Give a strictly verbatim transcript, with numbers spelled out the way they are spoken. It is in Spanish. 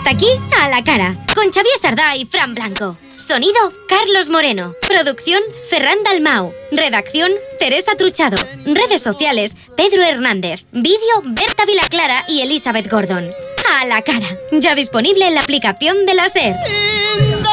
Hasta aquí, A la Cara, con Xavier Sardá y Fran Blanco. Sonido, Carlos Moreno. Producción, Ferran Dalmau. Redacción, Teresa Truchado. Redes sociales, Pedro Hernández. Vídeo, Berta Vilaclara y Elizabeth Gordon. A la Cara, ya disponible en la aplicación de la SER.